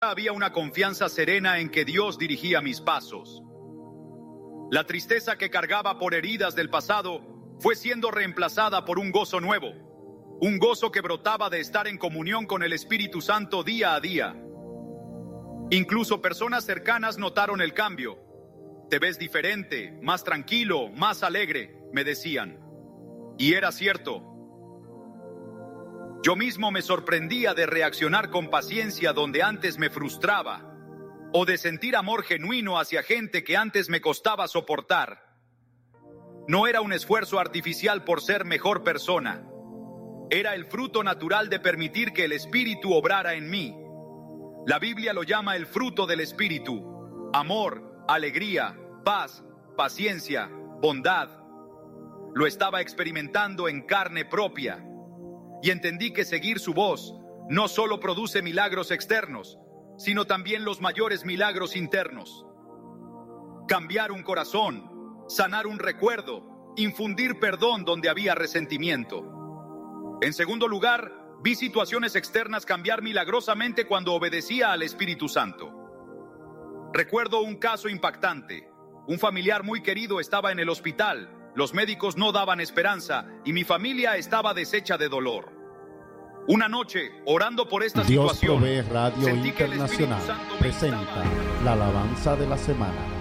Ahora había una confianza serena en que Dios dirigía mis pasos. La tristeza que cargaba por heridas del pasado fue siendo reemplazada por un gozo nuevo, un gozo que brotaba de estar en comunión con el Espíritu Santo día a día. Incluso personas cercanas notaron el cambio. Te ves diferente, más tranquilo, más alegre, me decían. Y era cierto. Yo mismo me sorprendía de reaccionar con paciencia donde antes me frustraba, o de sentir amor genuino hacia gente que antes me costaba soportar. No era un esfuerzo artificial por ser mejor persona. Era el fruto natural de permitir que el Espíritu obrara en mí. La Biblia lo llama el fruto del Espíritu: amor, alegría, paz, paciencia, bondad. Lo estaba experimentando en carne propia. Y entendí que seguir su voz no solo produce milagros externos, sino también los mayores milagros internos. Cambiar un corazón, sanar un recuerdo, infundir perdón donde había resentimiento. En segundo lugar, vi situaciones externas cambiar milagrosamente cuando obedecía al Espíritu Santo. Recuerdo un caso impactante. Un familiar muy querido estaba en el hospital. Los médicos no daban esperanza y mi familia estaba deshecha de dolor. Una noche, orando por esta Dios situación, Provee Radio Internacional presenta la alabanza de la semana.